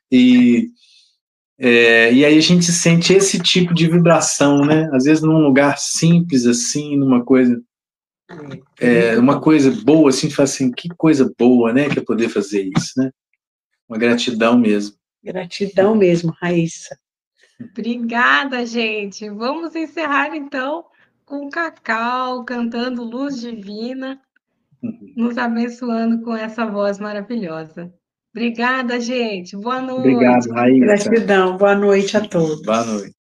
E, e aí a gente sente esse tipo de vibração, né? Às vezes num lugar simples assim, numa coisa... uma coisa boa, assim, fala assim, que coisa boa, né? Que é poder fazer isso, né? Uma gratidão mesmo. Gratidão mesmo, Raíssa. Obrigada, gente. Vamos encerrar, então, com Cacau cantando Luz Divina, nos abençoando com essa voz maravilhosa. Obrigada, gente. Boa noite. Obrigado, Raíssa. Gratidão. Boa noite a todos. Boa noite.